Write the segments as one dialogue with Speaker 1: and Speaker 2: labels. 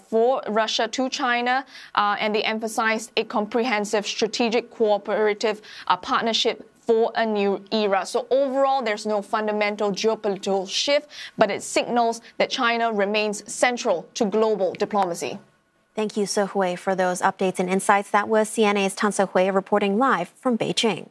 Speaker 1: for Russia to China, and they emphasized a comprehensive strategic cooperative partnership for a new era. So overall, there's no fundamental geopolitical shift, but it signals that China remains central to global diplomacy.
Speaker 2: Thank you, Se-Hui, for those updates and insights. That was CNA's Tan Se-Hui reporting live from Beijing.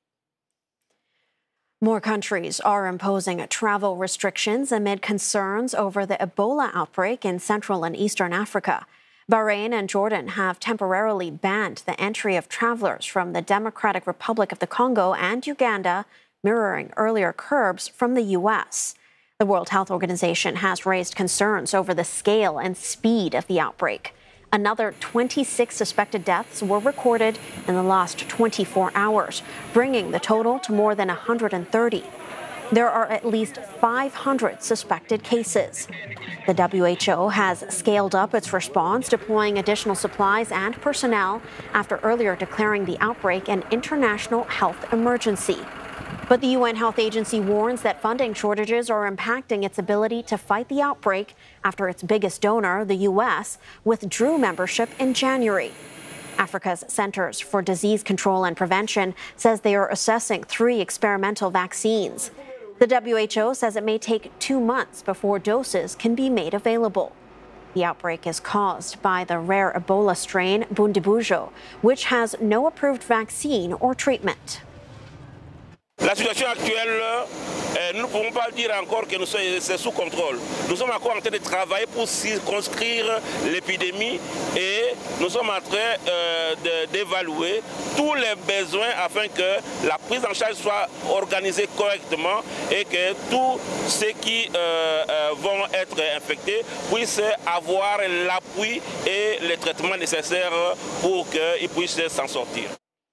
Speaker 2: More countries are imposing travel restrictions amid concerns over the Ebola outbreak in Central and Eastern Africa. Bahrain and Jordan have temporarily banned the entry of travelers from the Democratic Republic of the Congo and Uganda, mirroring earlier curbs from the U.S. The World Health Organization has raised concerns over the scale and speed of the outbreak. Another 26 suspected deaths were recorded in the last 24 hours, bringing the total to more than 130. There are at least 500 suspected cases. The WHO has scaled up its response, deploying additional supplies and personnel after earlier declaring the outbreak an international health emergency. But the UN Health Agency warns that funding shortages are impacting its ability to fight the outbreak after its biggest donor, the U.S., withdrew membership in January. Africa's Centers for Disease Control and Prevention says they are assessing 3 experimental vaccines. The WHO says it may take 2 months before doses can be made available. The outbreak is caused by the rare Ebola strain Bundibugyo, which has no approved vaccine or treatment.
Speaker 3: La situation actuelle, nous ne pouvons pas dire encore que c'est sous contrôle. Nous sommes encore en train de travailler pour circonscrire l'épidémie et nous sommes en train d'évaluer tous les besoins afin que la prise en charge soit organisée correctement et que tous ceux qui vont être infectés puissent avoir l'appui et les traitements nécessaires pour qu'ils puissent s'en sortir.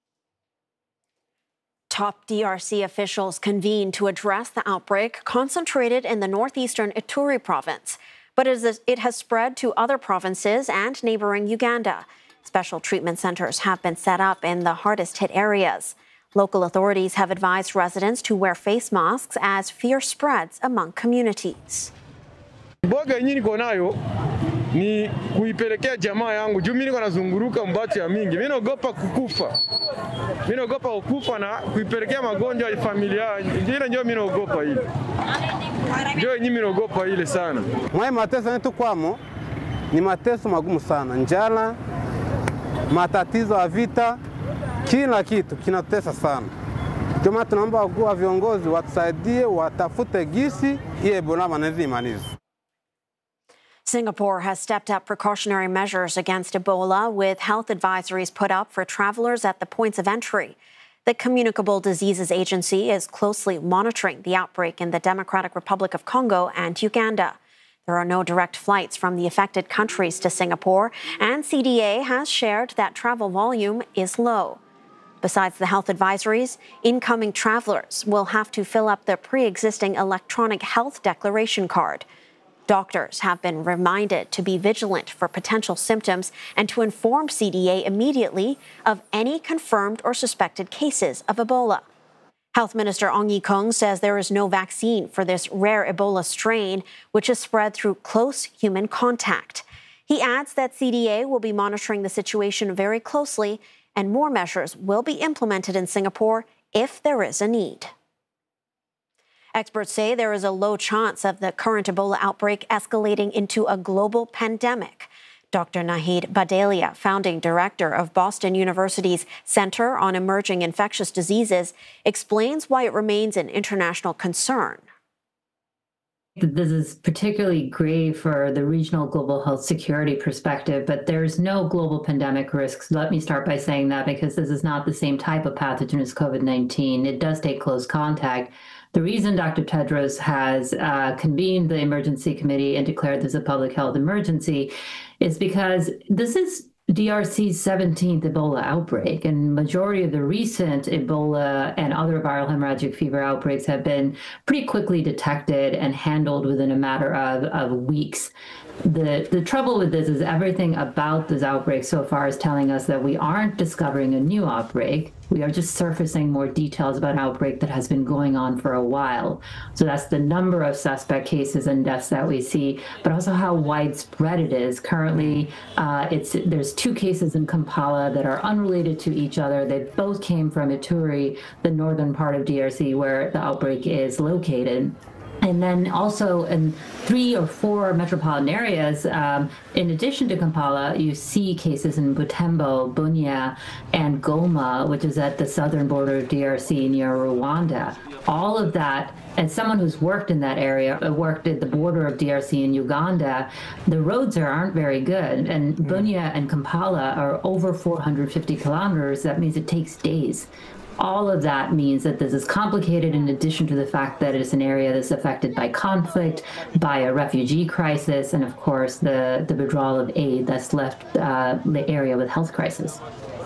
Speaker 2: Top DRC officials convened to address the outbreak concentrated in the northeastern Ituri province. But it has spread to other provinces and neighboring Uganda. Special treatment centers have been set up in the hardest hit areas. Local authorities have advised residents to wear face masks as fear spreads among communities.
Speaker 4: Ni kuipelekea jamaa yangu juu mimi niko nazunguruka mbati ya mingi. Mimi naogopa kukufa. Mimi naogopa kukufa na kuipelekea magonjwa ya familia. Ile ndio mimi naogopa ile. Ndio mimi naogopa ile sana.
Speaker 5: Mwa mateso yetu kwamo ni mateso magumu sana. Njala, matatizo ya vita, kila kitu kinatesa sana. Ndio maana tunaomba wakuu wa viongozi watusaidie watafute gisi ile Ebola manazimaliza.
Speaker 2: Singapore has stepped up precautionary measures against Ebola with health advisories put up for travelers at the points of entry. The Communicable Diseases Agency is closely monitoring the outbreak in the Democratic Republic of Congo and Uganda. There are no direct flights from the affected countries to Singapore, and CDA has shared that travel volume is low. Besides the health advisories, incoming travelers will have to fill up the pre-existing electronic health declaration card. Doctors have been reminded to be vigilant for potential symptoms and to inform CDA immediately of any confirmed or suspected cases of Ebola. Health Minister Ong Ye Kung says there is no vaccine for this rare Ebola strain, which is spread through close human contact. He adds that CDA will be monitoring the situation very closely and more measures will be implemented in Singapore if there is a need. Experts say there is a low chance of the current Ebola outbreak escalating into a global pandemic. Dr. Nahid Badalia, founding director of Boston University's Center on Emerging Infectious Diseases, explains why it remains an international concern.
Speaker 6: This is particularly grave for the regional global health security perspective, but there's no global pandemic risks. Let me start by saying that because this is not the same type of pathogen as COVID-19. It does take close contact. The reason Dr. Tedros has convened the emergency committee and declared this a public health emergency is because this is DRC's 17th Ebola outbreak, and majority of the recent Ebola and other viral hemorrhagic fever outbreaks have been pretty quickly detected and handled within a matter of weeks. The trouble with this is everything about this outbreak so far is telling us that we aren't discovering a new outbreak. We are just surfacing more details about an outbreak that has been going on for a while. So that's the number of suspect cases and deaths that we see, but also how widespread it is. Currently, there's 2 cases in Kampala that are unrelated to each other. They both came from Ituri, the northern part of DRC, where the outbreak is located. And then also in 3 or 4 metropolitan areas, in addition to Kampala, you see cases in Butembo, Bunia, and Goma, which is at the southern border of DRC near Rwanda. All of that, as someone who's worked in that area, worked at the border of DRC and Uganda, the roads aren't very good. And Bunia and Kampala are over 450 kilometers. That means it takes days. All of that means that this is complicated, in addition to the fact that it's an area that's affected by conflict, by a refugee crisis, and of course the withdrawal of aid that's left the area with health crisis.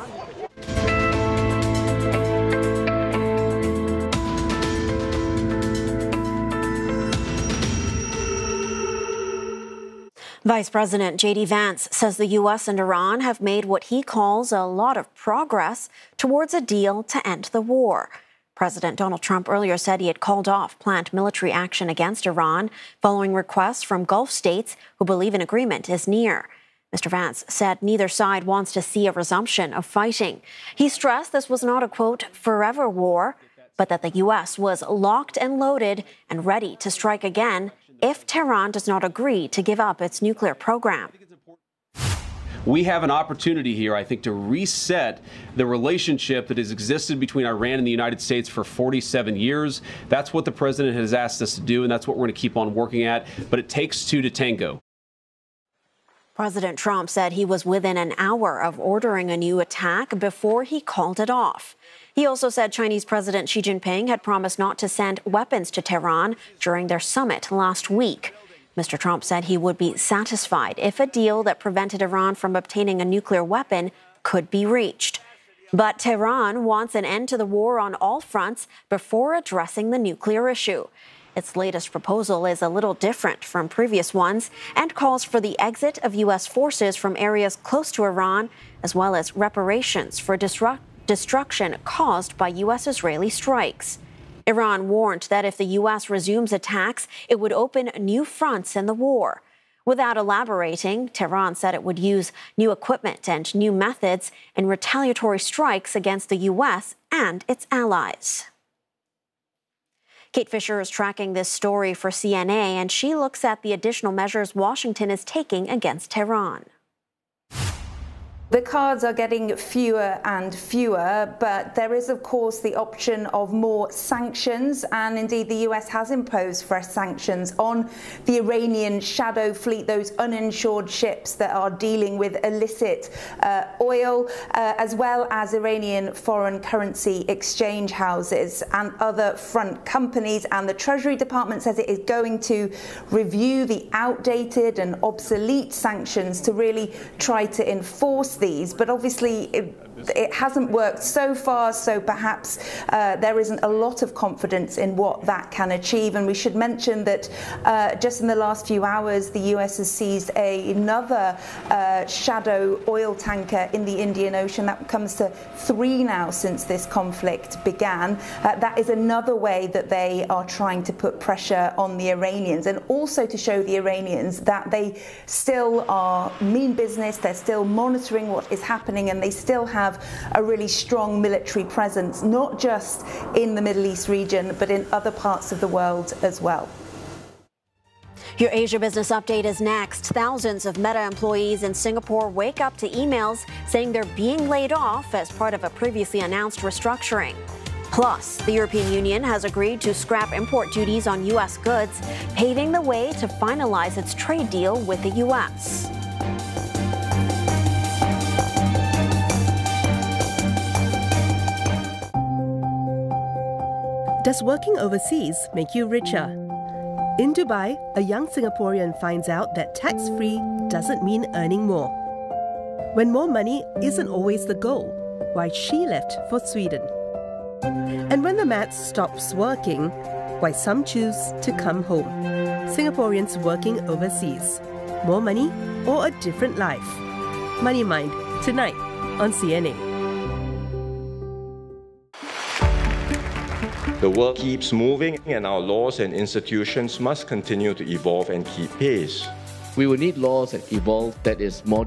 Speaker 2: Vice President J.D. Vance says the U.S. and Iran have made what he calls a lot of progress towards a deal to end the war. President Donald Trump earlier said he had called off planned military action against Iran following requests from Gulf states who believe an agreement is near. Mr. Vance said neither side wants to see a resumption of fighting. He stressed this was not a, quote, forever war, but that the U.S. was locked and loaded and ready to strike again if Tehran does not agree to give up its nuclear program.
Speaker 7: We have an opportunity here, I think, to reset the relationship that has existed between Iran and the United States for 47 years. That's what the president has asked us to do, and that's what we're going to keep on working at. But it takes 2 to tango.
Speaker 2: President Trump said he was within an hour of ordering a new attack before he called it off. He also said Chinese President Xi Jinping had promised not to send weapons to Tehran during their summit last week. Mr. Trump said he would be satisfied if a deal that prevented Iran from obtaining a nuclear weapon could be reached. But Tehran wants an end to the war on all fronts before addressing the nuclear issue. Its latest proposal is a little different from previous ones and calls for the exit of U.S. forces from areas close to Iran, as well as reparations for destruction caused by U.S.-Israeli strikes. Iran warned that if the U.S. resumes attacks, it would open new fronts in the war. Without elaborating, Tehran said it would use new equipment and new methods in retaliatory strikes against the U.S. and its allies. Kate Fisher is tracking this story for CNA, and she looks at the additional measures Washington is taking against Tehran.
Speaker 8: The cards are getting fewer and fewer, but there is, of course, the option of more sanctions, and indeed the US has imposed fresh sanctions on the Iranian shadow fleet, those uninsured ships that are dealing with illicit oil, as well as Iranian foreign currency exchange houses and other front companies. And the Treasury Department says it is going to review the outdated and obsolete sanctions to really try to enforce these, but obviously it hasn't worked so far, so perhaps there isn't a lot of confidence in what that can achieve. And we should mention that just in the last few hours, the US has seized another shadow oil tanker in the Indian Ocean. That comes to 3 now since this conflict began. That is another way that they are trying to put pressure on the Iranians, and also to show the Iranians that they still are mean business, they're still monitoring what is happening, and they still have a really strong military presence, not just in the Middle East region, but in other parts of the world as well.
Speaker 2: Your Asia Business Update is next. Thousands of Meta employees in Singapore wake up to emails saying they're being laid off as part of a previously announced restructuring. Plus, the European Union has agreed to scrap import duties on U.S. goods, paving the way to finalize its trade deal with the U.S.
Speaker 9: Does working overseas make you richer? In Dubai, a young Singaporean finds out that tax-free doesn't mean earning more. When more money isn't always the goal, why she left for Sweden. And when the maths stops working, why some choose to come home. Singaporeans working overseas. more money, or a different life? Money Mind, tonight on CNA.
Speaker 10: The world keeps moving, and our laws and institutions must continue to evolve and keep pace.
Speaker 11: We will need laws that evolve that is more